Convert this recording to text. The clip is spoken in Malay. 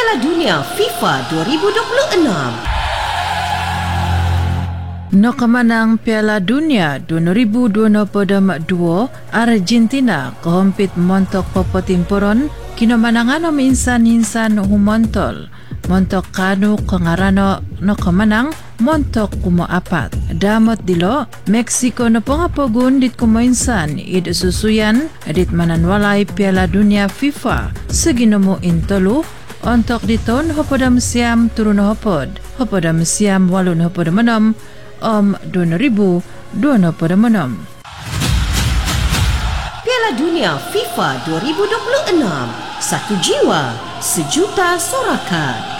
Piala Dunia FIFA 2026. Nakamanang Piala Dunia 2022 Argentina kahompit montok popotimpuron kinamanangan o minsan-hinsan humontol. Montok kanu kangarano nakamanang montok kumaapat. Damot dilo, Mexico na pangapogun dit kumoinsan id susuyan dit mananwalay Piala Dunia FIFA sa ginamo intolo ontok diton hopodam siam turun hopod. Hopodam siam walun hopodamanam 2026. Piala Dunia FIFA 2026. Satu jiwa, sejuta sorakan.